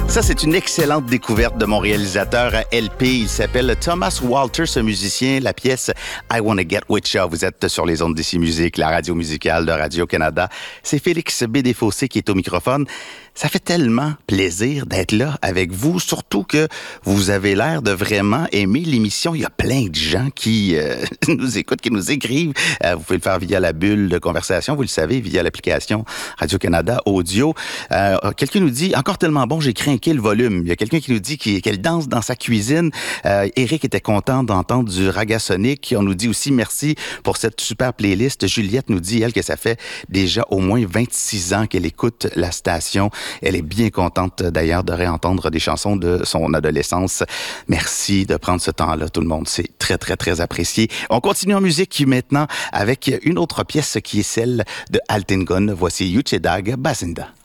Ça, c'est une excellente découverte de mon réalisateur LP. Il s'appelle Thomas Walter, ce musicien. La pièce I Wanna Get With Ya. Vous êtes sur les ondes d'ici Musique, la radio musicale de Radio-Canada. C'est Félix Bédéfossé qui est au microphone. Ça fait tellement plaisir d'être là avec vous, surtout que vous avez l'air de vraiment aimer l'émission. Il y a plein de gens qui nous écoutent, qui nous écrivent. Vous pouvez le faire via la bulle de conversation, vous le savez, via l'application Radio-Canada Audio. Quelqu'un nous dit, encore tellement bon, j'ai craqué le volume. Il y a quelqu'un qui nous dit qu'elle danse dans sa cuisine. Éric était content d'entendre du Ragasonic. On nous dit aussi merci pour cette super playlist. Juliette nous dit, elle, que ça fait déjà au moins 26 ans qu'elle écoute la station. Elle est bien contente, d'ailleurs, de réentendre des chansons de son adolescence. Merci de prendre ce temps-là, tout le monde. C'est très, très, très apprécié. On continue en musique maintenant avec une autre pièce qui est celle de Altingun. Voici Yuchedag Bazinda.